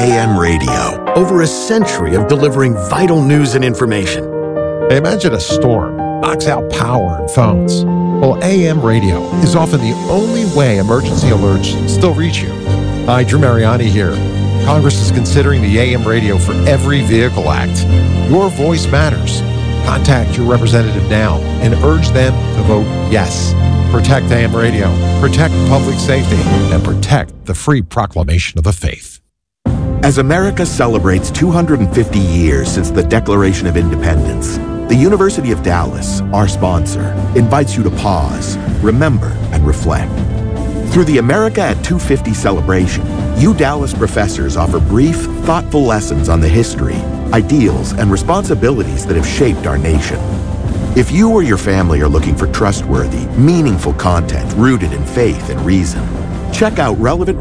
AM radio. Over a century of delivering vital news and information. Imagine a storm knocks out power and phones. Well, AM radio is often the only way emergency alerts still reach you. Hi, Drew Mariani here. Congress is considering the AM radio for Every Vehicle Act. Your voice matters. Contact your representative now and urge them to vote yes. Protect AM radio, protect public safety, and protect the free proclamation of the faith. As America celebrates 250 years since the Declaration of Independence, the University of Dallas, our sponsor, invites you to pause, remember, and reflect. Through the America at 250 celebration, Dallas professors offer brief, thoughtful lessons on the history, ideals, and responsibilities that have shaped our nation. If you or your family are looking for trustworthy, meaningful content rooted in faith and reason, check out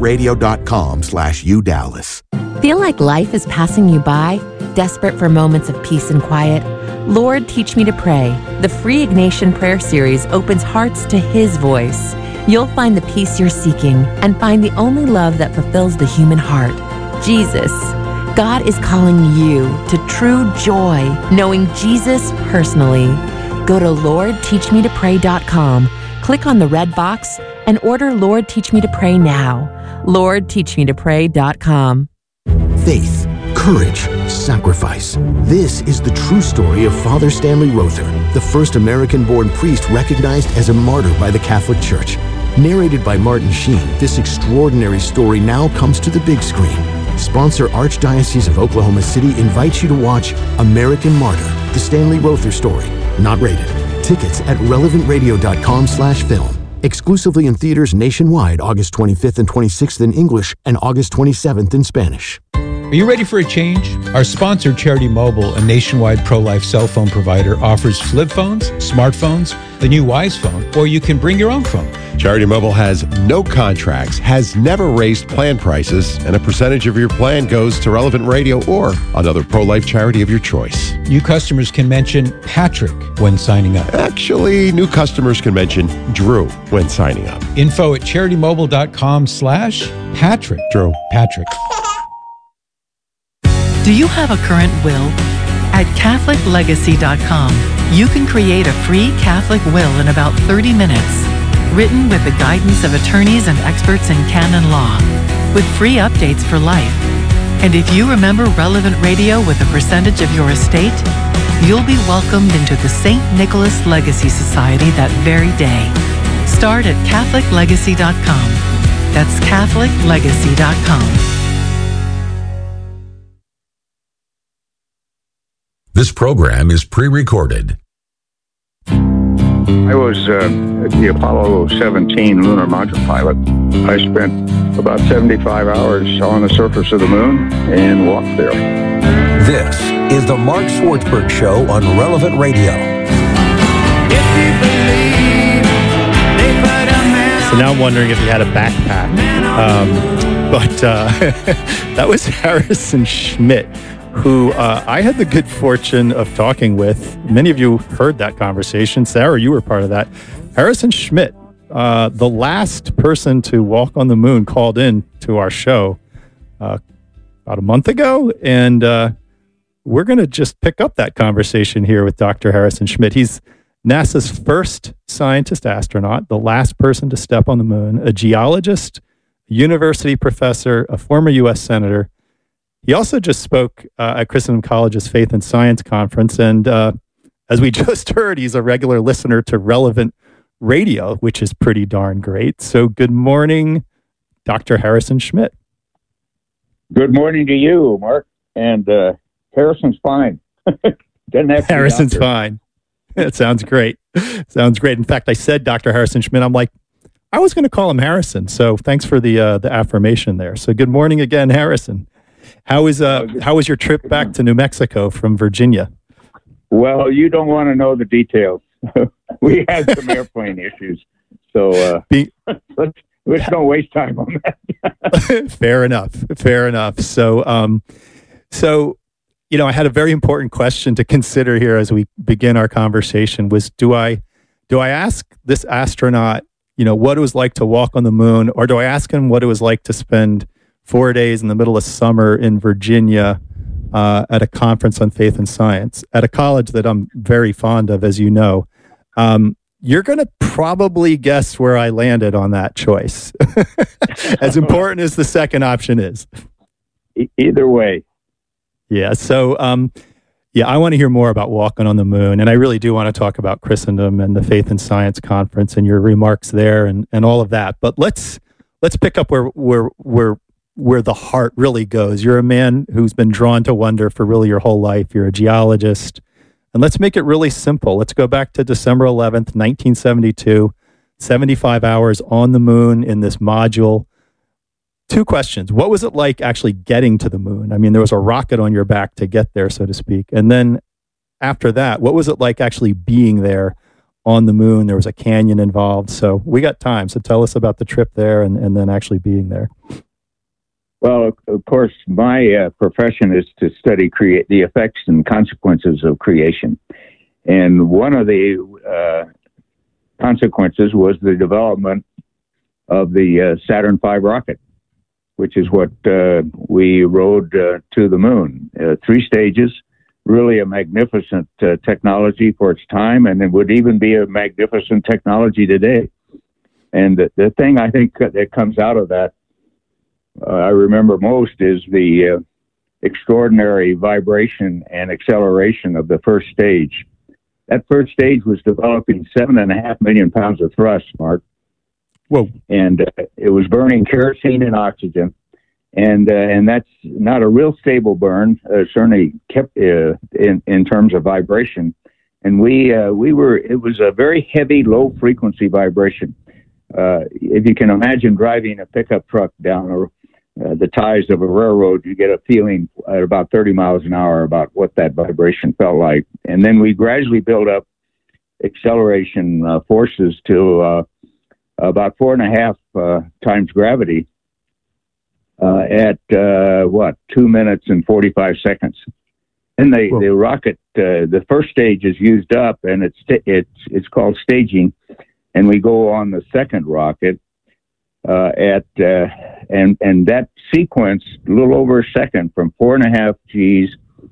relevantradio.com/UDallas. Feel like life is passing you by? Desperate for moments of peace and quiet? Lord, Teach Me to Pray. The free Ignatian Prayer Series opens hearts to His voice. You'll find the peace you're seeking and find the only love that fulfills the human heart, Jesus. God is calling you to true joy, knowing Jesus personally. Go to LordTeachMeToPray.com, click on the red box, and order Lord Teach Me to Pray now. LordTeachMeToPray.com. Faith, courage, sacrifice. This is the true story of Father Stanley Rother, the first American-born priest recognized as a martyr by the Catholic Church. Narrated by Martin Sheen, this extraordinary story now comes to the big screen. Sponsor Archdiocese of Oklahoma City invites you to watch American Martyr, the Stanley Rother story. Not rated. Tickets at relevantradio.com/film. Exclusively in theaters nationwide August 25th and 26th in English and August 27th in Spanish. Are you ready for a change? Our sponsor, Charity Mobile, a nationwide pro-life cell phone provider, offers flip phones, smartphones, the new Wise phone, or you can bring your own phone. Charity Mobile has no contracts, has never raised plan prices, and a percentage of your plan goes to Relevant Radio or another pro-life charity of your choice. New customers can mention Patrick when signing up. Actually, new customers can mention Drew when signing up. Info at CharityMobile.com/Patrick. Drew. Patrick. Do you have a current will? At CatholicLegacy.com, you can create a free Catholic will in about 30 minutes, written with the guidance of attorneys and experts in canon law, with free updates for life. And if you remember Relevant Radio with a percentage of your estate, you'll be welcomed into the St. Nicholas Legacy Society that very day. Start at CatholicLegacy.com. That's CatholicLegacy.com. This program is pre-recorded. I was the Apollo 17 lunar module pilot. I spent about 75 hours on the surface of the moon and walked there. This is the Mark Schwartzberg Show on Relevant Radio. So now I'm wondering if he had a backpack. But that was Harrison Schmitt, who I had the good fortune of talking with. Many of you heard that conversation. Sarah, you were part of that. Harrison Schmitt, the last person to walk on the moon, called in to our show about a month ago. And we're going to just pick up that conversation here with Dr. Harrison Schmitt. He's NASA's first scientist astronaut, the last person to step on the moon, a geologist, a university professor, a former U.S. senator. He also just spoke at Christendom College's Faith and Science Conference, and as we just heard, he's a regular listener to Relevant Radio, which is pretty darn great. So good morning, Dr. Harrison Schmitt. Good morning to you, Mark. And Harrison's fine. Harrison's fine. That sounds great. Sounds great. In fact, I said Dr. Harrison Schmitt. I'm like, I was going to call him Harrison. So thanks for the affirmation there. So good morning again, Harrison. How was your trip back to New Mexico from Virginia? Well, you don't want to know the details. We had some airplane issues, so let's don't waste time on that. Fair enough. So, I had a very important question to consider here as we begin our conversation. Was do I ask this astronaut, what it was like to walk on the moon, or do I ask him what it was like to spend 4 days in the middle of summer in Virginia at a conference on faith and science at a college that I'm very fond of, as you know. You're going to probably guess where I landed on that choice, as important as the second option is. Either way. Yeah. So, I want to hear more about Walking on the Moon, and I really do want to talk about Christendom and the Faith and Science Conference and your remarks there and all of that. But let's pick up where the heart really goes. You're a man who's been drawn to wonder for really your whole life. You're a geologist. And let's make it really simple. Let's go back to December 11th, 1972, 75 hours on the moon in this module. 2 questions. What was it like actually getting to the moon? I mean, there was a rocket on your back to get there, so to speak. And then after that, what was it like actually being there on the moon? There was a canyon involved. So we got time. So tell us about the trip there and then actually being there. Well, of course, my profession is to study the effects and consequences of creation. And one of the consequences was the development of the Saturn V rocket, which is what we rode to the moon. 3 stages, really a magnificent technology for its time, and it would even be a magnificent technology today. And the thing I think that comes out of that, I remember most, is the extraordinary vibration and acceleration of the first stage. That first stage was developing 7.5 million pounds of thrust, Mark. Whoa. And it was burning kerosene and oxygen. And that's not a real stable burn, certainly kept in terms of vibration. And it was a very heavy, low frequency vibration. If you can imagine driving a pickup truck down the ties of a railroad, you get a feeling at about 30 miles an hour about what that vibration felt like. And then we gradually build up acceleration forces to about 4.5 times gravity at 2 minutes and 45 seconds. And the rocket, the first stage is used up, and it's called staging. And we go on the second rocket and that sequence, a little over a second, from 4.5 Gs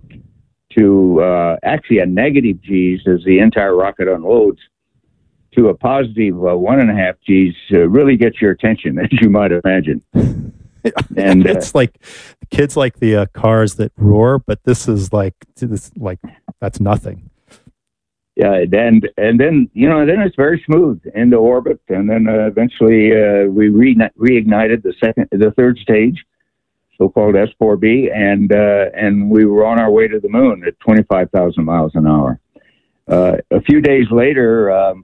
to actually a negative Gs as the entire rocket unloads, to a positive 1.5 Gs, really gets your attention, as you might imagine. And it's like kids like the cars that roar, but this is like that's nothing. Yeah, and then then it's very smooth into orbit, and then eventually we reignited the third stage, so-called S4B, and we were on our way to the moon at 25,000 miles an hour. A few days later,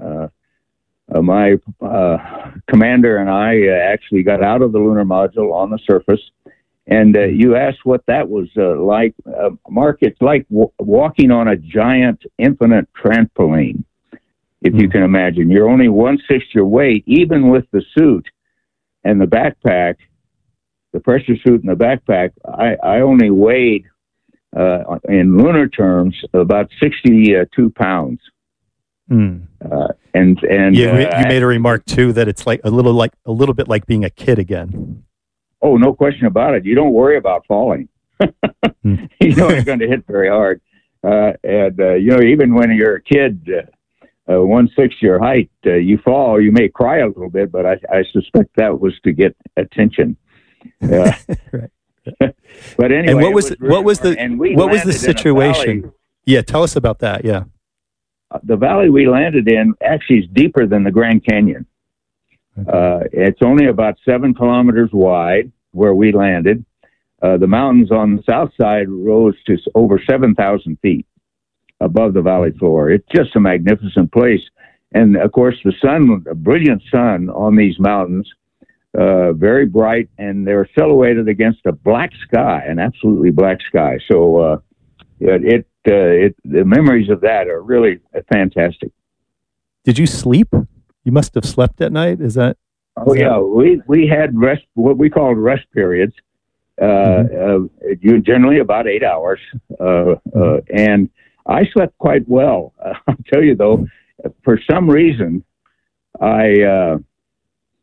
my commander and I actually got out of the lunar module on the surface. And you asked what that was like. Mark, it's like walking on a giant, infinite trampoline, if you can imagine. You're only 1/6 your weight, even with the suit and the backpack, the pressure suit and the backpack. I only weighed, in lunar terms, about 62 pounds. And you made a remark too that it's like a little bit like being a kid again. Oh, no question about it. You don't worry about falling. You know you're going to hit very hard. Even when you're a kid, 1/6 your height, you fall, you may cry a little bit, but I suspect that was to get attention. Right. But anyway, and what was the situation? Yeah, tell us about that. Yeah. The valley we landed in actually is deeper than the Grand Canyon. Okay. It's only about 7 kilometers wide where we landed. The mountains on the south side rose to over 7,000 feet above the valley floor. It's just a magnificent place. And of course, the sun, a brilliant sun on these mountains, very bright, and they're silhouetted against a black sky, an absolutely black sky. So the memories of that are really fantastic. Did you sleep? You must have slept at night. Is that? Oh yeah, we had rest, what we called rest periods. Generally about 8 hours, and I slept quite well. I'll tell you though, for some reason, I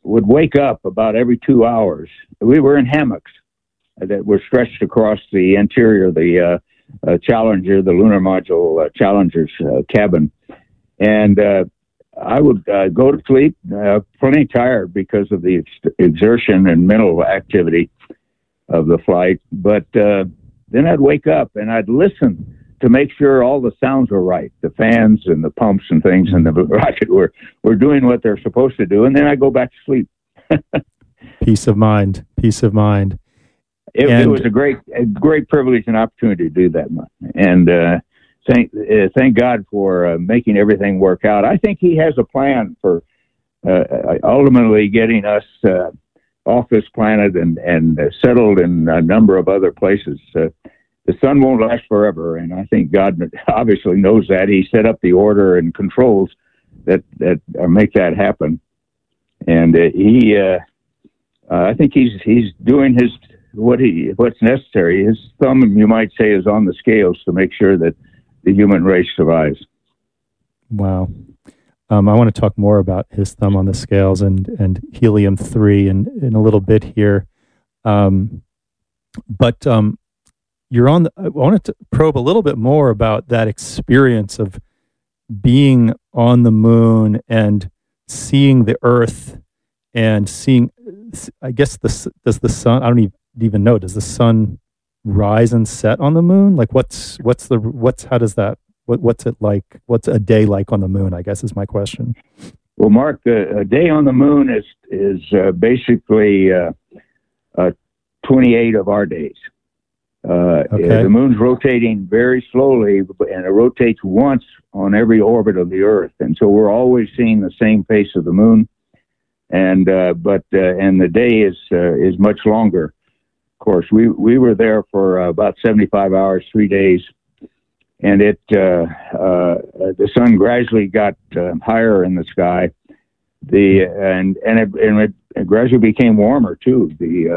would wake up about every 2 hours. We were in hammocks that were stretched across the interior of the Challenger, the lunar module Challenger's cabin. And I would go to sleep plenty tired because of the exertion and mental activity of the flight. But then I'd wake up and I'd listen to make sure all the sounds were right. The fans and the pumps and things and the rocket were doing what they're supposed to do. And then I go back to sleep. Peace of mind. It was a great privilege and opportunity to do that. And thank God for making everything work out. I think he has a plan for ultimately getting us off this planet and settled in a number of other places. The sun won't last forever, and I think God obviously knows that. He set up the order and controls that make that happen. And I think he's doing what's necessary. His thumb, you might say, is on the scales to make sure that the human race survives. Wow. I want to talk more about his thumb on the scales and helium-3 in a little bit here. But I wanted to probe a little bit more about that experience of being on the moon and seeing the Earth and seeing, I guess, does the sun, I don't even know, does the sun rise and set on the moon? Like what's it like? What's a day like on the moon, I guess is my question. Well, Mark, a day on the moon is basically 28 of our days. Okay. The moon's rotating very slowly, and it rotates once on every orbit of the Earth, and so we're always seeing the same face of the moon. And the day is much longer. Of course, we were there for about 75 hours, 3 days, and the sun gradually got higher in the sky. And it gradually became warmer too.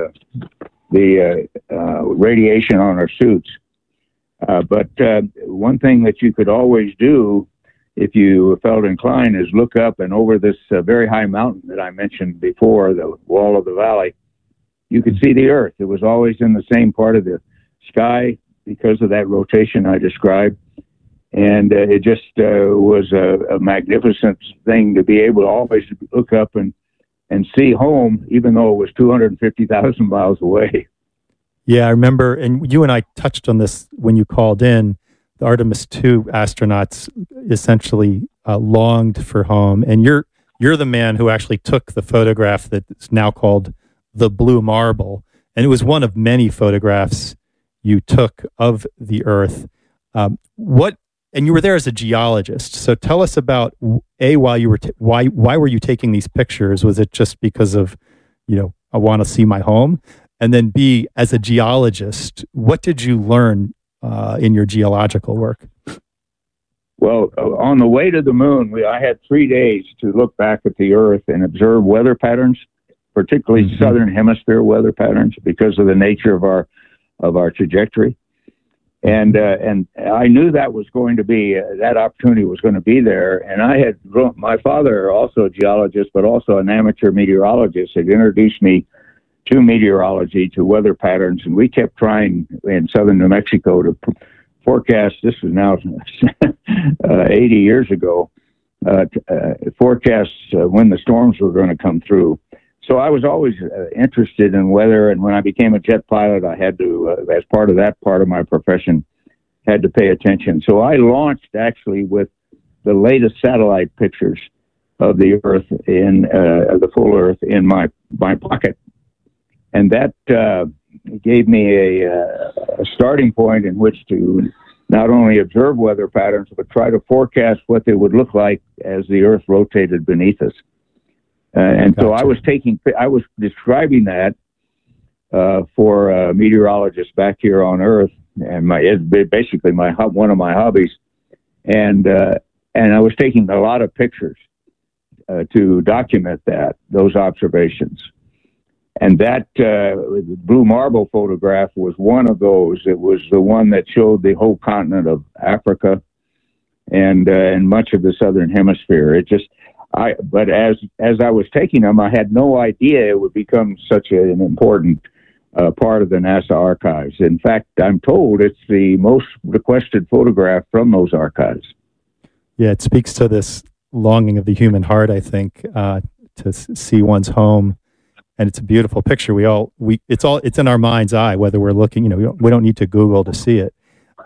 The radiation on our suits. But one thing that you could always do if you felt inclined is look up and over this very high mountain that I mentioned before, the wall of the valley, you could see the Earth. It was always in the same part of the sky because of that rotation I described. And it just was a magnificent thing to be able to always look up and see home, even though it was 250,000 miles away. Yeah, I remember, and you and I touched on this when you called in. The Artemis II astronauts essentially longed for home, and you're the man who actually took the photograph that's now called the Blue Marble, and it was one of many photographs you took of the Earth. And you were there as a geologist. So tell us about why were you taking these pictures? Was it just because of, I want to see my home? And then B, as a geologist, what did you learn in your geological work? Well, on the way to the moon, I had 3 days to look back at the Earth and observe weather patterns, particularly southern hemisphere weather patterns, because of the nature of our trajectory. And I knew that was going to be, that opportunity was going to be there. And I had, my father, also a geologist, but also an amateur meteorologist, had introduced me to meteorology, to weather patterns. And we kept trying in southern New Mexico to forecast, this was now 80 years ago, forecast when the storms were going to come through. So I was always interested in weather, and when I became a jet pilot, I had to, as part of that part of my profession, had to pay attention. So I launched actually with the latest satellite pictures of the Earth the full Earth in my pocket, and that gave me a starting point in which to not only observe weather patterns but try to forecast what they would look like as the Earth rotated beneath us. And so I was describing that for meteorologists back here on Earth, and it's basically one of my hobbies. And I was taking a lot of pictures to document those observations. And that Blue Marble photograph was one of those. It was the one that showed the whole continent of Africa and much of the southern hemisphere. But as I was taking them, I had no idea it would become such an important part of the NASA archives. In fact, I'm told it's the most requested photograph from those archives. Yeah, it speaks to this longing of the human heart, I think, to see one's home. And it's a beautiful picture. It's in our mind's eye, whether we're looking, we don't need to Google to see it.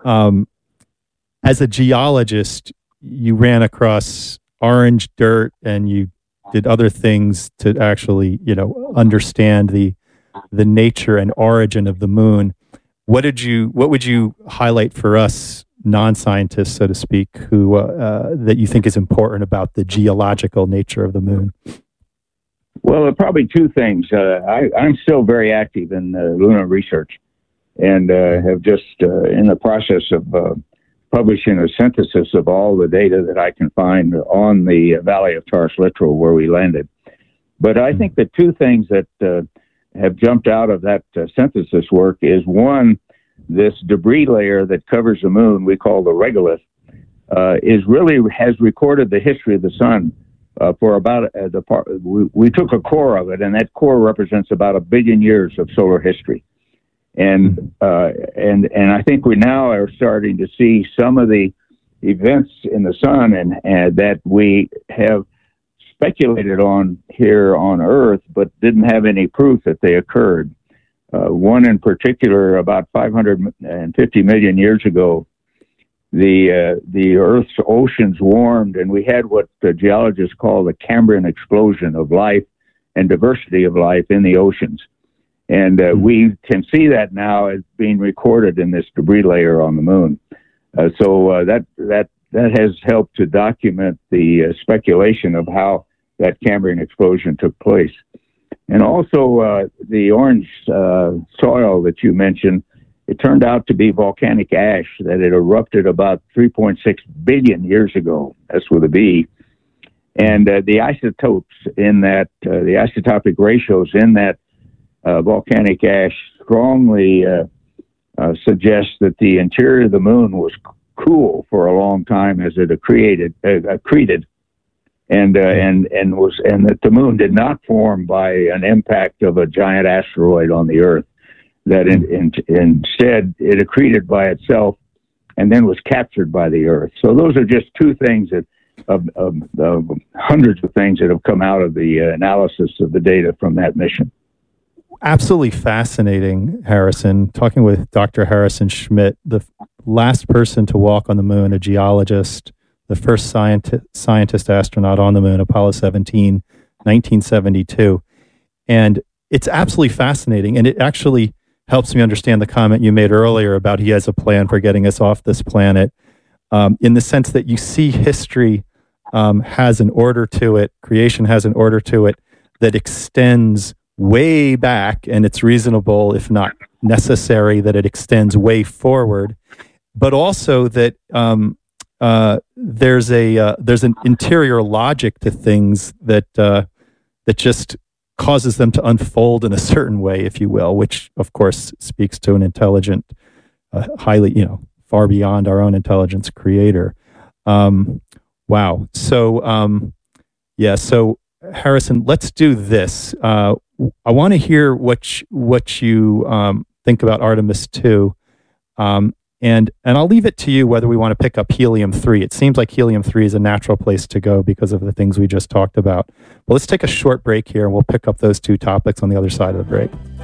As a geologist, you ran across orange dirt and you did other things to actually, understand the nature and origin of the moon. What would you highlight for us non-scientists, so to speak, who that you think is important about the geological nature of the moon? Well, probably two things. I'm still very active in lunar research, and have just in the process of publishing a synthesis of all the data that I can find on the Valley of Taurus Littoral where we landed. But I think the two things that have jumped out of that synthesis work is, one, this debris layer that covers the moon, we call the regolith, has recorded the history of the sun for about we took a core of it, and that core represents about 1 billion years of solar history. And I think we now are starting to see some of the events in the sun and that we have speculated on here on Earth, but didn't have any proof that they occurred. One in particular, about 550 million years ago, the Earth's oceans warmed, and we had what the geologists call the Cambrian explosion of life and diversity of life in the oceans. And we can see that now as being recorded in this debris layer on the moon. So that has helped to document the speculation of how that Cambrian explosion took place. And also the orange soil that you mentioned, it turned out to be volcanic ash that had erupted about 3.6 billion years ago. That's with a B. And the isotopes in that, the isotopic ratios in that volcanic ash strongly suggest that the interior of the moon was cool for a long time as it accreted, and that the moon did not form by an impact of a giant asteroid on the Earth. That instead it accreted by itself and then was captured by the Earth. So those are just two things that of hundreds of things that have come out of the analysis of the data from that mission. Absolutely fascinating, Harrison. Talking with Dr. Harrison Schmitt, the last person to walk on the moon, a geologist, the first scientist astronaut on the moon, Apollo 17, 1972. And it's absolutely fascinating. And it actually helps me understand the comment you made earlier about he has a plan for getting us off this planet, in the sense that you see history has an order to it, creation has an order to it that extends way back, and it's reasonable, if not necessary, that it extends way forward, but also that there's an interior logic to things that just causes them to unfold in a certain way, if you will, which of course speaks to an intelligent, highly, far beyond our own intelligence creator. Wow. So, so Harrison, let's do this. I want to hear what you think about Artemis 2, and I'll leave it to you whether we want to pick up helium-3. It seems like helium-3 is a natural place to go because of the things we just talked about. Well, let's take a short break here, and we'll pick up those two topics on the other side of the break.